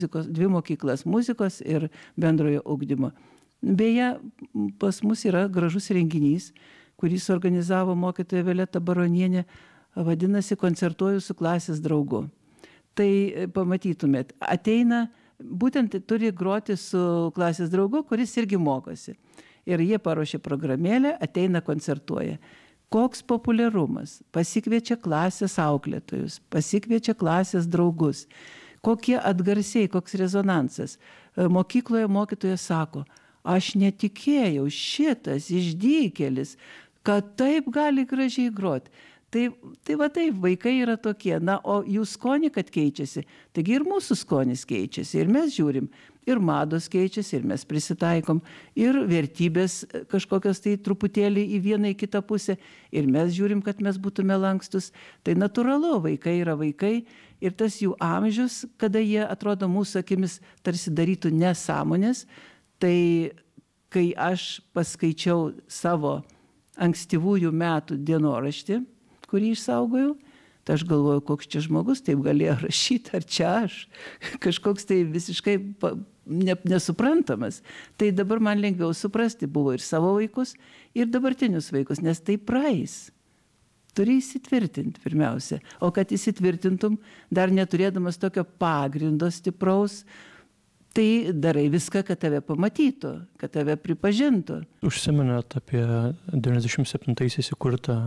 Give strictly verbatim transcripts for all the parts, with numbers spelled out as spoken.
muzikos, dvi mokyklas muzikos ir bendrojo ugdymo. Beje, pas mus yra gražus renginys, kurį suorganizavo mokytoja Violeta Baronienė, vadinasi Koncertuoju su klasės draugu. Tai pamatytumėt, ateina, būtent turi groti su klasės draugu, kuris irgi mokosi. Ir jie paruošė programėlę, ateina koncertuoja. Koks populiarumas, pasikviečia klasės auklėtojus, pasikviečia klasės draugus, kokie atgarsiai, koks rezonansas. Mokykloje mokytojas sako, aš netikėjau šitas išdykėlis, kad taip gali gražiai groti. Tai, tai va taip, vaikai yra tokie, na, o jų skonį, kad keičiasi, taigi ir mūsų skonis keičiasi, ir mes žiūrim, ir mados keičiasi, ir mes prisitaikom, ir vertybės kažkokios tai truputėlį į vieną į kitą pusę, ir mes žiūrim, kad mes būtume lankstus. Tai natūralu, vaikai yra vaikai, ir tas jų amžius, kada jie atrodo mūsų akimis tarsi darytų nesąmonės, tai kai aš paskaičiau savo ankstyvųjų metų dienoraštį, kurį išsaugojau, tai aš galvoju, koks čia žmogus taip galėjo rašyti, ar čia aš, kažkoks tai visiškai ne, nesuprantamas. Tai dabar man lengviau suprasti, buvo ir savo vaikus, ir dabartinius vaikus, nes tai praeis. Turi įsitvirtinti pirmiausia. O kad įsitvirtintum, dar neturėdamas tokio pagrindo stipraus, tai darai viską, kad tave pamatytų, kad tave pripažintų. Užsiminėt apie devyniasdešimt septintaisiais įkurtą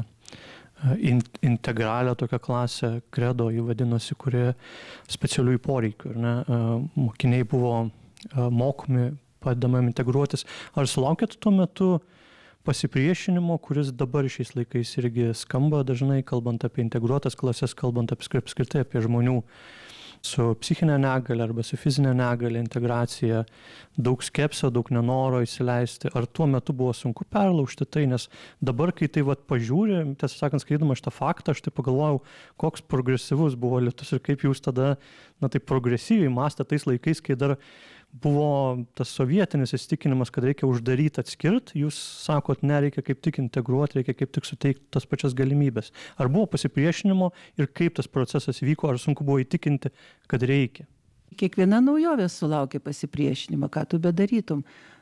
integralią tokią klasę, Credo jį vadinosi, kurie specialiųjų poreikių. Ne? Mokiniai buvo mokomi, padedama integruotis. Ar sulaukėt tuo metu pasipriešinimo, kuris dabar šiais laikais irgi skamba dažnai, kalbant apie integruotas klases, kalbant apskritai apie žmonių su psichinė negalia arba su fizinė negalia integracija, daug skepsio, daug nenoro įsileisti. Ar tuo metu buvo sunku perlaužti tai, nes dabar, kai tai vat pažiūri, tiesą sakant, skaitydama šitą faktą, aš tai pagalvojau, koks progresyvus buvo Lietus ir kaip jūs tada, na taip progresyviai mąstė tais laikais, kai dar buvo tas sovietinis įsitikinimas, kad reikia uždaryti, atskirti, jūs sakot, nereikia kaip tik integruoti, reikia kaip tik suteikti tas pačias galimybės. Ar buvo pasipriešinimo ir kaip tas procesas vyko, ar sunku buvo įtikinti, kad reikia? Kiekviena naujovė sulaukia pasipriešinimą, ką tu bedarytum,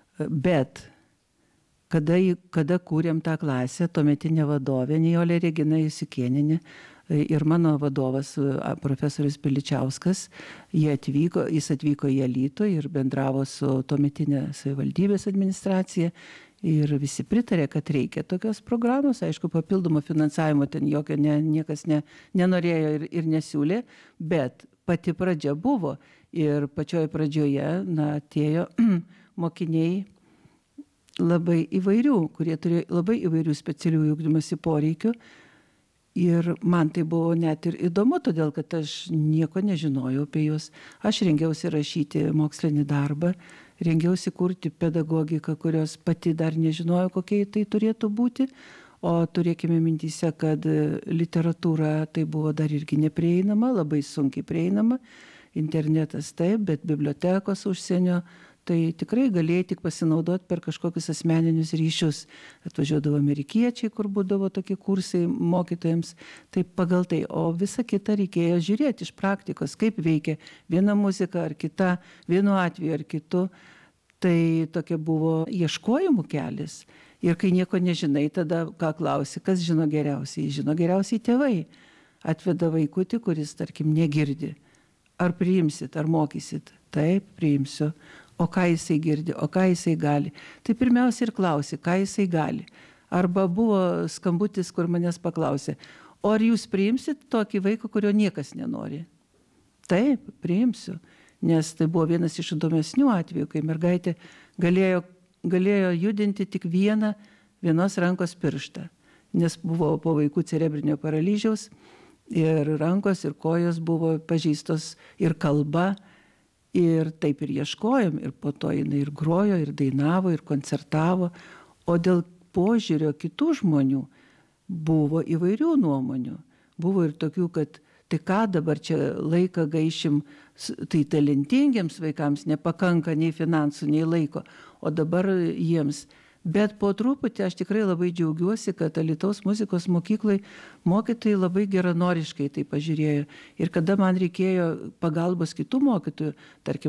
bet kada, kada kūrėm tą klasę, tuometinė vadovė, Nijolė Regina Jusikėnienė, ir mano vadovas, profesorius Piličiauskas, jie atvyko, jis atvyko į Alytų ir bendravo su tuometinė savivaldybės administracija ir visi pritarė, kad reikia tokios programos. Aišku, papildomo finansavimo ten jokio ne, niekas ne, nenorėjo ir, ir nesiūlė, bet pati pradžia buvo ir pačioje pradžioje, na, atėjo mokiniai labai įvairių, kurie turėjo labai įvairių specialiųjų ugdymosi poreikių. Ir man tai buvo net ir įdomu, todėl kad aš nieko nežinojau apie juos. Aš rengiausi rašyti mokslinį darbą, rengiausi kurti pedagogiką, kurios pati dar nežinojau, kokie tai turėtų būti. O turėkime mintyse, kad literatūra tai buvo dar irgi neprieinama, labai sunkiai prieinama. Internetas taip, bet bibliotekos užsienio tai tikrai galėjai tik pasinaudoti per kažkokius asmeninius ryšius. Atvažiuodavo amerikiečiai, kur būdavo tokie kursai mokytojams, tai pagal tai. O visą kitą reikėjo žiūrėti iš praktikos, kaip veikia viena muzika ar kita, vienu atveju ar kitu. Tai tokia buvo ieškojimų kelias. Ir kai nieko nežinai, tada ką klausi, kas žino geriausiai? Žino geriausiai tėvai. Atveda vaikutį, kuris, tarkim, negirdi. Ar priimsit, ar mokysit? Taip, priimsiu. O ką jisai girdi, o ką jisai gali. Tai pirmiausia ir klausi, ką jisai gali. Arba buvo skambutis, kur manęs paklausė, o ar jūs priimsit tokį vaiką, kurio niekas nenori? Taip, priimsiu. Nes tai buvo vienas iš įdomesnių atvejų, kai mergaitė galėjo, galėjo judinti tik vieną, vienos rankos pirštą. Nes buvo po vaikų cerebrinio paralyžiaus ir rankos ir kojos buvo pažeistos ir kalba. Ir taip ir ieškojom, ir po to jinai ir grojo, ir dainavo, ir koncertavo. O dėl požiūrio kitų žmonių buvo įvairių nuomonių. Buvo ir tokių, kad tai ką dabar čia laiką gaišim, tai talentingiems vaikams nepakanka nei finansų, nei laiko, o dabar jiems. Bet po truputį aš tikrai labai džiaugiuosi, kad Alytaus muzikos mokyklai mokytojai labai geranoriškai tai pažiūrėjo. Ir kada man reikėjo pagalbos kitų mokytojų, tarkim,